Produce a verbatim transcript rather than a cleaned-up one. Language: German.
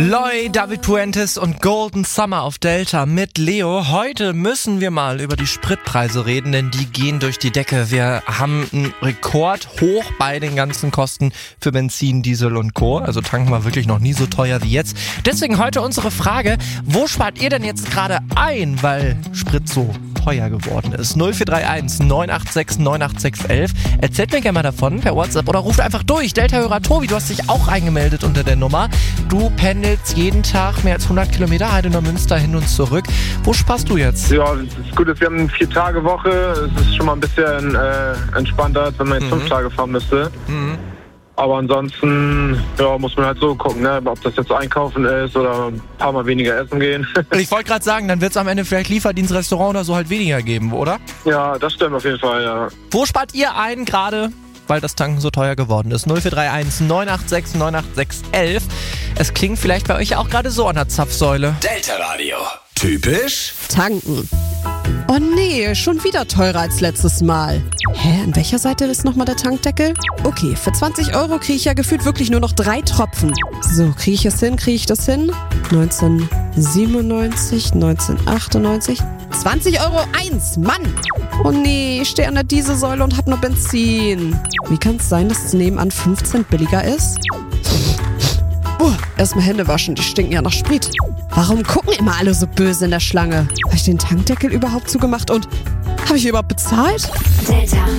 Loy, David Puentes und Golden Summer auf Delta mit Leo. Heute müssen wir mal über die Spritpreise reden, denn die gehen durch die Decke. Wir haben einen Rekord hoch bei den ganzen Kosten für Benzin, Diesel und Co. Also tanken wir wirklich noch nie so teuer wie jetzt. Deswegen heute unsere Frage, wo spart ihr denn jetzt gerade ein, weil Sprit so teuer geworden ist? null vier drei eins neun acht sechs neun acht sechs eins. Erzählt mir gerne mal davon per WhatsApp oder ruft einfach durch. Delta-Hörer Tobi, du hast dich auch eingemeldet unter der Nummer. Du pendelst jeden Tag mehr als hundert Kilometer Heidenau-Münster hin und zurück. Wo sparst du jetzt? Ja, das Gute ist, wir haben eine Vier-Tage-Woche. Es ist schon mal ein bisschen äh, entspannter, als wenn man jetzt mhm. fünf Tage fahren müsste. Mhm. Aber ansonsten ja, muss man halt so gucken, ne? Ob das jetzt einkaufen ist oder ein paar Mal weniger essen gehen. Ich wollte gerade sagen, dann wird es am Ende vielleicht Lieferdienst, Restaurant oder so halt weniger geben, oder? Ja, das stimmt auf jeden Fall, ja. Wo spart ihr ein gerade, weil das Tanken so teuer geworden ist? null vier drei eins neun acht sechs neun acht sechs eins. Es klingt vielleicht bei euch auch gerade so an der Zapfsäule. Delta Radio. Typisch tanken. Oh nee, schon wieder teurer als letztes Mal. Hä, an welcher Seite ist nochmal der Tankdeckel? Okay, für zwanzig Euro kriege ich ja gefühlt wirklich nur noch drei Tropfen. So, kriege ich es hin, kriege ich das hin? neunzehnhundertsiebenundneunzig, neunzehnhundertachtundneunzig, zwanzig Euro eins, Mann! Oh nee, ich stehe an der Dieselsäule und hab nur Benzin. Wie kann es sein, dass es nebenan fünf Cent billiger ist? Uh, erstmal Hände waschen, die stinken ja nach Sprit. Warum gucken immer alle so böse in der Schlange? Habe ich den Tankdeckel überhaupt zugemacht und habe ich überhaupt bezahlt? Delta.